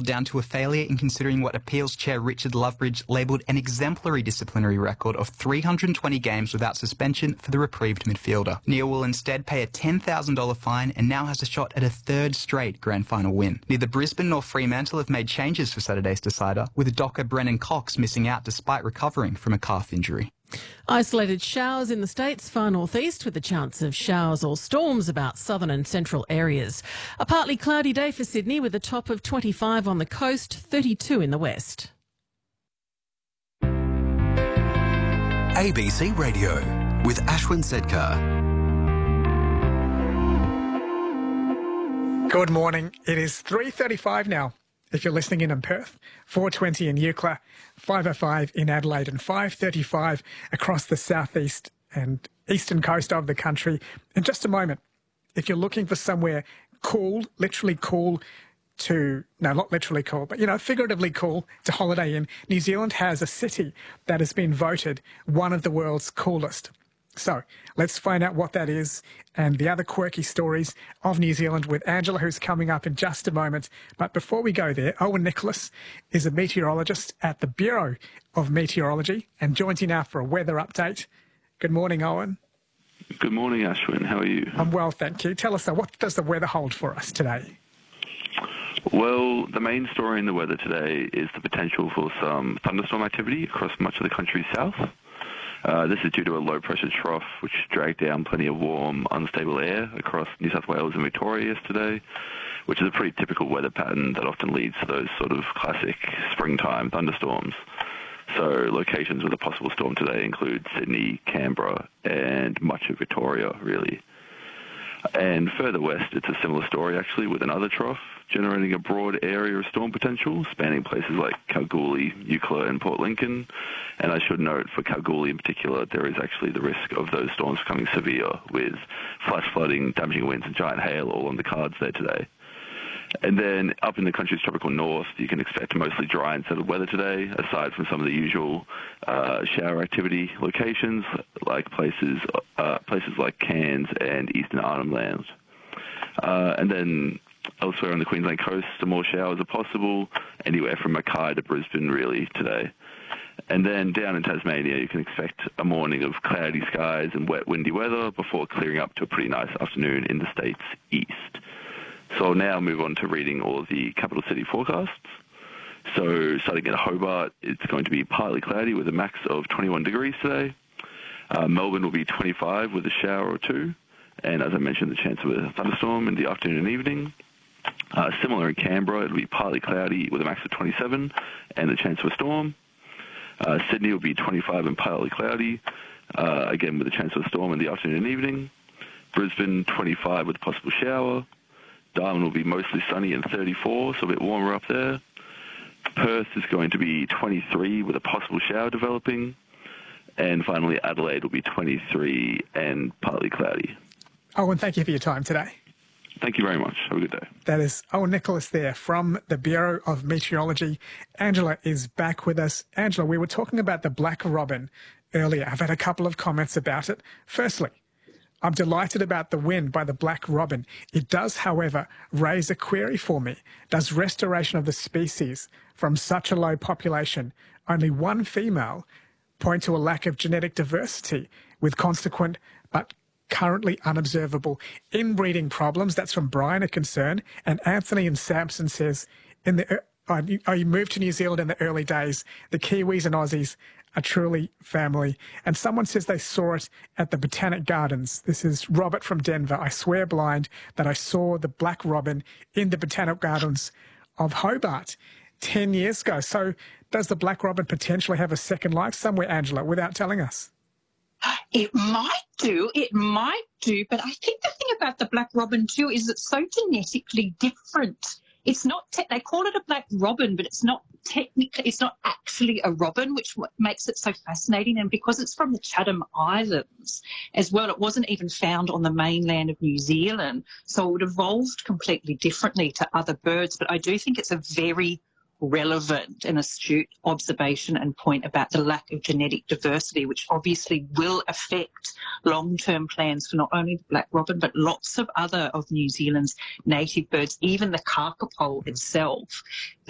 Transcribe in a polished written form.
down to a failure in considering what Appeals Chair Richard Lovebridge labelled an exemplary disciplinary record of 320 games without suspension for the reprieved midfielder. Neil will instead pay a $10,000 fine and now has a shot at a third straight grand final win. Neither Brisbane nor Fremantle have made changes for Saturday's decider, with docker Brennan Cox missing out despite recovering from a calf injury. Isolated showers in the states, far northeast, with a chance of showers or storms about southern and central areas. A partly cloudy day for Sydney with a top of 25 on the coast, 32 in the west. ABC Radio with Ashwin Sedkar. Good morning. It is 3:35 now. If you're listening in Perth, 4:20 in Eucla, 5:05 in Adelaide and 5:35 across the southeast and eastern coast of the country. In just a moment, if you're looking for somewhere cool, literally cool not literally cool, but, figuratively cool to holiday in, New Zealand has a city that has been voted one of the world's coolest. So let's find out what that is and the other quirky stories of New Zealand with Angela, who's coming up in just a moment. But before we go there, Owen Nicholas is a meteorologist at the Bureau of Meteorology and joins you now for a weather update. Good morning, Owen. Good morning, Ashwin. How are you? I'm well, thank you. Tell us, what does the weather hold for us today? Well, the main story in the weather today is the potential for some thunderstorm activity across much of the country's south. This is due to a low-pressure trough which dragged down plenty of warm, unstable air across New South Wales and Victoria yesterday, which is a pretty typical weather pattern that often leads to those sort of classic springtime thunderstorms. So locations with a possible storm today include Sydney, Canberra, and much of Victoria, really. And further west, it's a similar story, actually, with another trough generating a broad area of storm potential, spanning places like Kalgoorlie, Eucla, and Port Lincoln. And I should note, for Kalgoorlie in particular, there is actually the risk of those storms becoming severe, with flash flooding, damaging winds, and giant hail all on the cards there today. And then up in the country's tropical north, you can expect mostly dry and settled weather today, aside from some of the usual shower activity locations, like places like Cairns and Eastern Arnhem Land. And then elsewhere on the Queensland coast, some more showers are possible, anywhere from Mackay to Brisbane, really, today. And then down in Tasmania, you can expect a morning of cloudy skies and wet, windy weather before clearing up to a pretty nice afternoon in the state's east. So I'll now move on to reading all of the capital city forecasts. So starting at Hobart, it's going to be partly cloudy with a max of 21 degrees today. Melbourne will be 25 with a shower or two. And as I mentioned, the chance of a thunderstorm in the afternoon and evening. Similar in Canberra, it'll be partly cloudy with a max of 27 and the chance of a storm. Sydney will be 25 and partly cloudy, again with a chance of a storm in the afternoon and evening. Brisbane, 25 with a possible shower. Darwin will be mostly sunny and 34, so a bit warmer up there. Perth is going to be 23 with a possible shower developing. And finally, Adelaide will be 23 and partly cloudy. Owen, thank you for your time today. Thank you very much. Have a good day. That is Owen Nicholas there from the Bureau of Meteorology. Angela is back with us. Angela, we were talking about the black robin earlier. I've had a couple of comments about it. Firstly, I'm delighted about the win by the black robin. It does, however, raise a query for me. Does restoration of the species from such a low population, only one female, point to a lack of genetic diversity with consequent but currently unobservable inbreeding problems? That's from Brian, a concern. And Anthony in Sampson says, you moved to New Zealand in the early days. The Kiwis and Aussies are truly family. And someone says they saw it at the Botanic Gardens. This is Robert from Denver. I swear blind that I saw the black robin in the Botanic Gardens of Hobart 10 years ago. So does the black robin potentially have a second life somewhere, Angela, without telling us? It might do, but I think the thing about the black robin too is it's so genetically different. It's not, they call it a black robin, but it's not actually a robin, which makes it so fascinating. And because it's from the Chatham Islands as well, it wasn't even found on the mainland of New Zealand. So it evolved completely differently to other birds. But I do think it's a very relevant and astute observation and point about the lack of genetic diversity, which obviously will affect long-term plans for not only the black robin, but lots of other of New Zealand's native birds, even the kakapo itself.